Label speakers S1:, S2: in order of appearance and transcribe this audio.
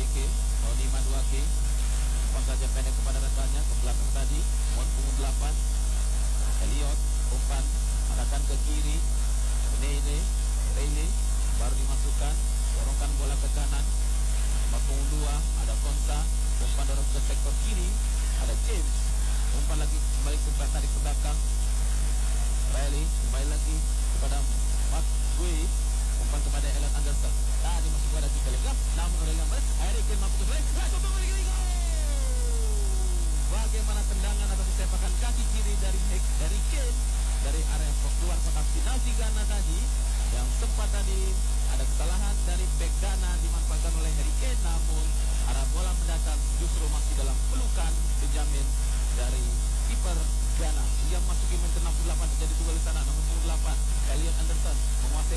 S1: Eke, Tony Maduake, umpan saja pendek kepada rekannya ke belakang tadi, mohon punggung 8. Elliot, umpan arahkan ke kiri, Rele, baru dimasukkan, dorongkan bola ke kanan, nomor punggung 2, ada Konsa, umpan dorong ke sektor kiri, ada James, umpan lagi kembali tarik ke belakang, Riley, kembali lagi kepada Mark Gui, umpan kepada Elliot Anderson, tadi masuk kepada Telegram, namun Telegram balik, Harry Kane mampu ke belakang, bagaimana tendangan atau sepakan kaki kiri dari Kane dari area keluar kotak penalti Ghana tadi, yang sempat tadi ada kesalahan dari bek Ghana dimanfaatkan oleh Harry Kane, namun arah bola mendatang justru masih dalam pelukan Benjamin dari kiper Ghana. Ia memasuki menit 68, terjadi duel di sana, nomor 8 Elliot Anderson menguasai